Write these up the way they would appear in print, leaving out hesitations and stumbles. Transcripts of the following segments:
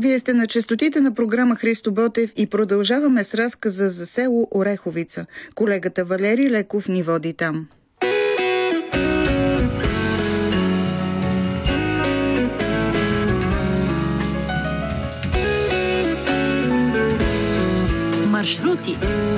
Вие сте на честотите на програма Христо Ботев и продължаваме с разказа за село Ореховица. Колегата Валери Леков ни води там. Маршрути.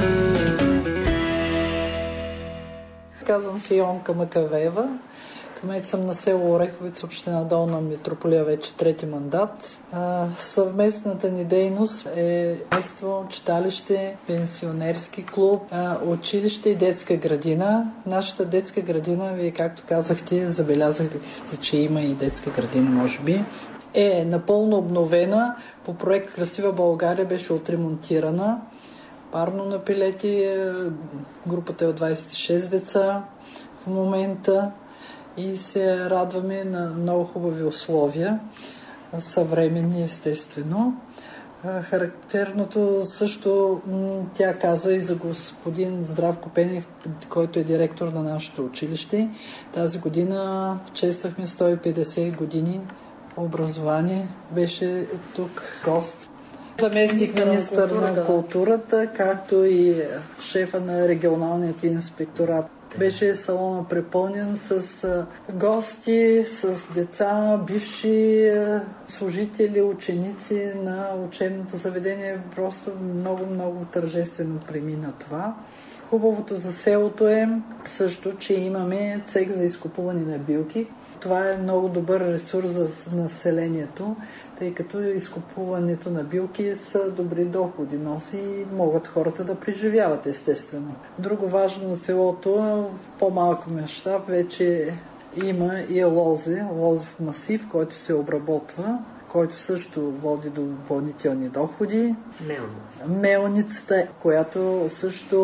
Казвам се Йонка Макавеева. Кмет съм на село Ореховица, община Долна Митрополия, вече трети мандат. Съвместната ни дейност е местно читалище, пенсионерски клуб, училище и детска градина. Нашата детска градина, вие както казахте, забелязахте, че има и детска градина, може би, е напълно обновена. По проект Красива България беше отремонтирана. Парно на пилети, групата е от 26 деца в момента и се радваме на много хубави условия, съвременни естествено. Характерното също тя каза и за господин Здравко Пенев, който е директор на нашето училище. Тази година чествахме 150 години образование. Беше тук гост. Заместник министър на културата, както и шефа на регионалният инспекторат. Беше салона препълнен с гости, с деца, бивши служители, ученици на учебното заведение. Просто много тържествено премина това. Хубавото за селото е също, че имаме цех за изкупуване на билки. Това е много добър ресурс за населението, тъй като изкупуването на билки са добри доходи носи и могат хората да преживяват естествено. Друго важно на селото, в по-малко мащаб вече има и лозов масив, който се обработва, който също води до допълнителни доходи. Мелницата, която също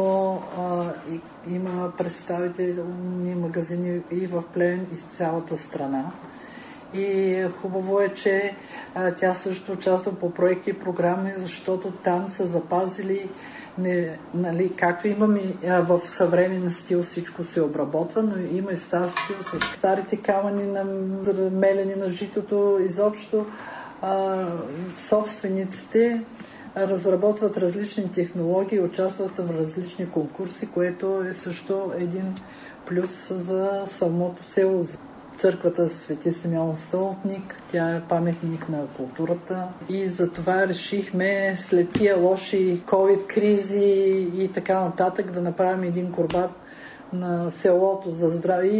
има представителни магазини и в Плевен, и в цялата страна. И хубаво е, че тя също участва по проекти и програми, защото там са запазили, както имаме в съвременен стил всичко се обработва, но има и стар стил с старите камъни на мелени на житото. Изобщо собствениците разработват различни технологии, участват в различни конкурси, което е също един плюс за самото село. Църквата Свети Симеон Столтник, тя е паметник на културата и затова решихме след тия лоши COVID кризи и така нататък да направим един курбат на селото за здраве.